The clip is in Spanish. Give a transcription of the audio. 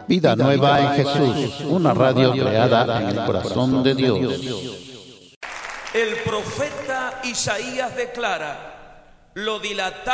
Vida nueva en Jesús, una radio creada en el corazón de Dios. El profeta Isaías declara: lo dilatado